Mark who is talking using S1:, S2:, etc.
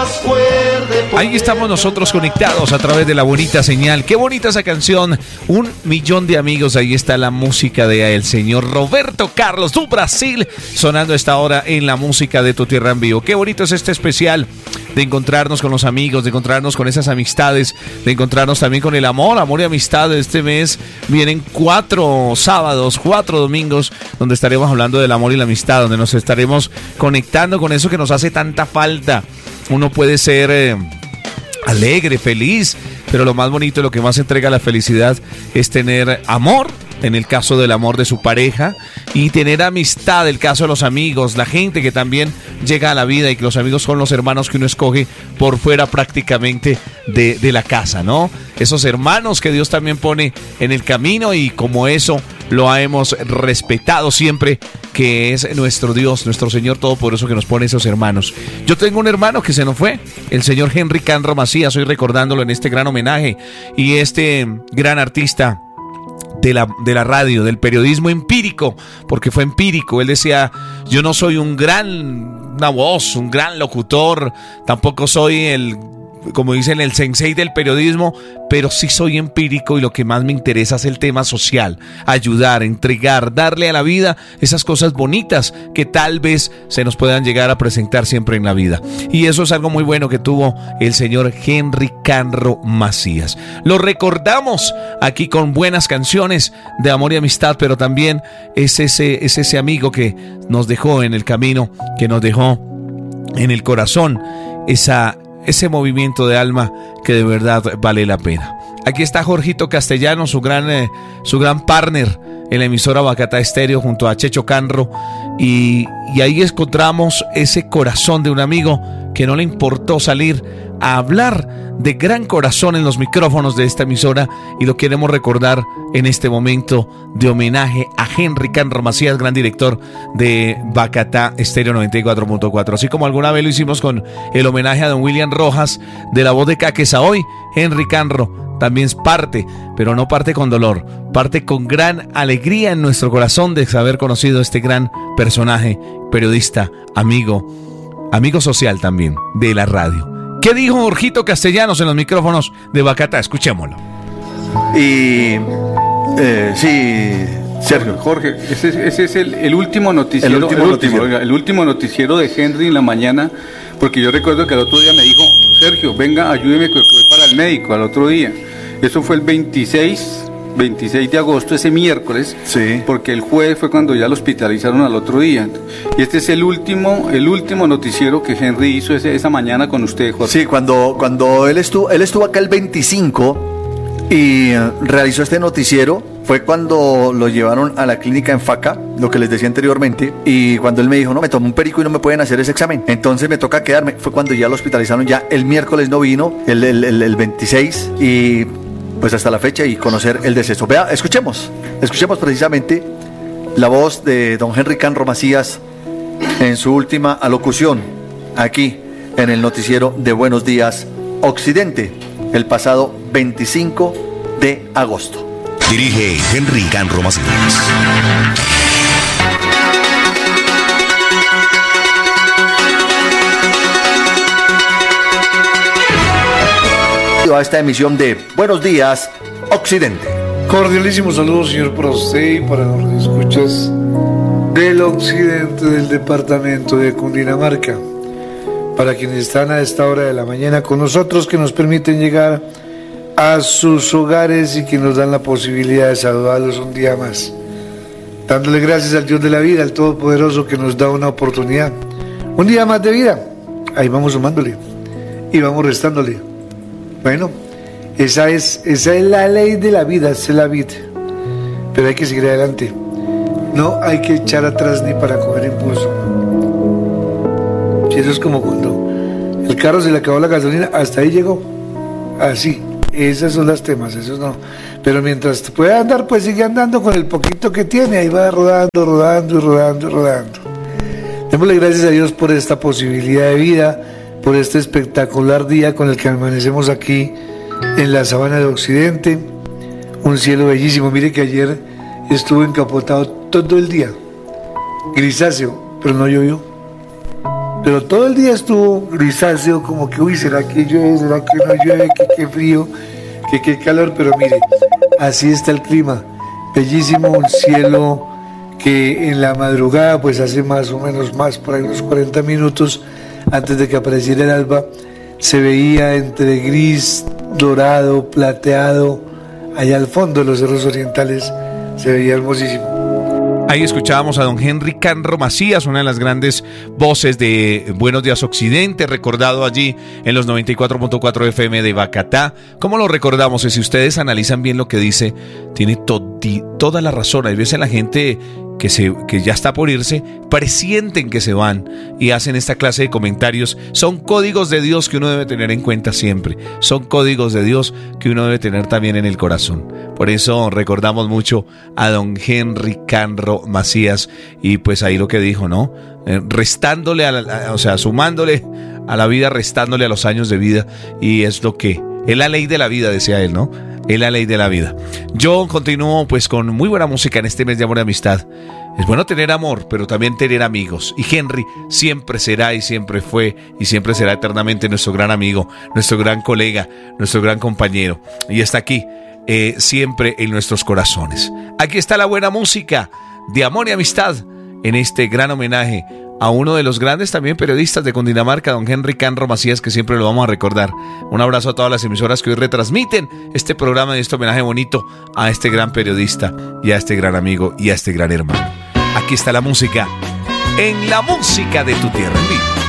S1: más fuerte.
S2: Ahí estamos nosotros conectados a través de la bonita señal. Qué bonita esa canción. 1 millón de amigos. Ahí está la música de el señor Roberto Carlos do Brasil, sonando a esta hora en la música de Tu Tierra en Vivo. Qué bonito es este especial de encontrarnos con los amigos, de encontrarnos con esas amistades, de encontrarnos también con el amor y amistad. Este mes vienen 4 sábados, 4 domingos, donde estaremos hablando del amor y la amistad, donde nos estaremos conectando con eso que nos hace tanta falta. Uno puede ser alegre, feliz, pero lo más bonito, lo que más entrega la felicidad es tener amor, en el caso del amor de su pareja, y tener amistad, el caso de los amigos, la gente que también llega a la vida, y que los amigos son los hermanos que uno escoge por fuera prácticamente de la casa, ¿no? Esos hermanos que Dios también pone en el camino, y como eso lo hemos respetado siempre, que es nuestro Dios, nuestro Señor Todopoderoso, que nos pone esos hermanos. Yo tengo un hermano que se nos fue, el señor Henry Canro Macías, hoy recordándolo en este gran homenaje, y este gran artista de la radio, del periodismo empírico, porque fue empírico. Él decía: yo no soy una voz, un gran locutor, tampoco soy como dicen, el sensei del periodismo, pero sí soy empírico, y lo que más me interesa es el tema social, ayudar, entregar, darle a la vida esas cosas bonitas que tal vez se nos puedan llegar a presentar siempre en la vida. Y eso es algo muy bueno que tuvo el señor Henry Canro Macías. Lo recordamos aquí con buenas canciones de amor y amistad, pero también es ese amigo que nos dejó en el camino, que nos dejó en el corazón ese movimiento de alma que de verdad vale la pena. Aquí está Jorgito Castellano, su gran partner en la emisora Bacatá Estéreo, junto a Checho Canro, y ahí encontramos ese corazón de un amigo que no le importó salir a hablar de gran corazón en los micrófonos de esta emisora, y lo queremos recordar en este momento de homenaje a Henry Canro Macías, gran director de Bacatá Estéreo 94.4. Así como alguna vez lo hicimos con el homenaje a don William Rojas de La Voz de Caquesa, hoy Henry Canro también es parte, pero no parte con dolor, parte con gran alegría en nuestro corazón de haber conocido a este gran personaje, periodista, amigo social también de la radio. ¿Qué dijo Jorgito Castellanos en los micrófonos de Bacatá? Escuchémoslo.
S3: Y sí, Sergio.
S4: Jorge, ese es el último noticiero. El último noticiero de Henry en la mañana, porque yo recuerdo que el otro día me dijo: Sergio, venga, ayúdeme que voy para el médico al otro día. Eso fue el 26 de agosto, ese miércoles,
S3: sí,
S4: porque el jueves fue cuando ya lo hospitalizaron al otro día. Y este es el último noticiero que Henry hizo esa mañana con usted, Jorge.
S3: Sí, cuando él estuvo acá el 25 y realizó este noticiero, fue cuando lo llevaron a la clínica en Faca, lo que les decía anteriormente, y cuando él me dijo: no, me tomé un perico y no me pueden hacer ese examen, entonces me toca quedarme. Fue cuando ya lo hospitalizaron, ya el miércoles no vino, el 26, y pues hasta la fecha, y conocer el deceso. Vea, escuchemos precisamente la voz de don Henry Canro Macías en su última alocución aquí en el noticiero de Buenos Días Occidente, el pasado 25 de agosto.
S5: Dirige Henry Canro Macías.
S3: A esta emisión de Buenos Días Occidente.
S6: Cordialísimo saludo, señor, para usted y para los escuchas del occidente del departamento de Cundinamarca, para quienes están a esta hora de la mañana con nosotros, que nos permiten llegar a sus hogares y que nos dan la posibilidad de saludarlos un día más, dándole gracias al Dios de la vida, al Todopoderoso, que nos da una oportunidad, un día más de vida. Ahí vamos sumándole y vamos restándole. Bueno, esa es la ley de la vida, esa es la vida. Pero hay que seguir adelante. No hay que echar atrás ni para coger impulso. Si eso es como cuando el carro se le acabó la gasolina, hasta ahí llegó. Así, esas son las temas, esos no. Pero mientras pueda andar, pues sigue andando con el poquito que tiene. Ahí va rodando. Démosle gracias a Dios por esta posibilidad de vida, por este espectacular día con el que amanecemos aquí en la sabana de Occidente. Un cielo bellísimo. Mire que ayer estuvo encapotado todo el día, grisáceo, pero no llovió. pero todo el día estuvo grisáceo, como que, uy, ¿será que llueve? ¿Será que no llueve? Que qué frío, que qué calor, pero mire, así está el clima, bellísimo, un cielo que en la madrugada, pues hace más o menos por ahí unos 40 minutos antes de que apareciera el alba, se veía entre gris, dorado, plateado, allá al fondo de los cerros orientales, se veía hermosísimo.
S2: Ahí escuchábamos a don Henry Canro Macías, una de las grandes voces de Buenos Días Occidente, recordado allí en los 94.4 FM de Bacatá. ¿Cómo lo recordamos? Si ustedes analizan bien lo que dice, tiene toda la razón. Hay veces la gente que ya está por irse, presienten que se van y hacen esta clase de comentarios. Son códigos de Dios que uno debe tener en cuenta siempre. Son códigos de Dios que uno debe tener también en el corazón. Por eso recordamos mucho a don Henry Canro Macías y pues ahí lo que dijo, ¿no? Restándole, sumándole a la vida, restándole a los años de vida, y es lo que es la ley de la vida, decía él, ¿no? Es la ley de la vida. Yo continúo pues con muy buena música en este mes de amor y amistad. Es bueno tener amor, pero también tener amigos. Y Henry siempre será y siempre fue y siempre será eternamente nuestro gran amigo, nuestro gran colega, nuestro gran compañero. Y está aquí, siempre en nuestros corazones. Aquí está la buena música de amor y amistad en este gran homenaje a uno de los grandes también periodistas de Cundinamarca, don Henry Canro Macías, que siempre lo vamos a recordar. Un abrazo a todas las emisoras que hoy retransmiten este programa y este homenaje bonito a este gran periodista y a este gran amigo y a este gran hermano. Aquí está la música, en la música de tu tierra en vivo.